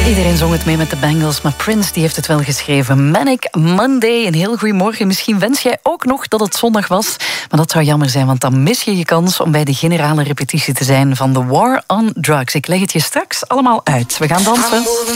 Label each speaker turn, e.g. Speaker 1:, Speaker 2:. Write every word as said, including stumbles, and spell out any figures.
Speaker 1: Iedereen zong het mee met de Bangles, maar Prince die heeft het wel geschreven. Manic Monday, een heel goeiemorgen. Misschien wens jij ook nog dat het zondag was, maar dat zou jammer zijn, want dan mis je je kans om bij de generale repetitie te zijn van The War on Drugs. Ik leg het je straks allemaal uit. We gaan dansen.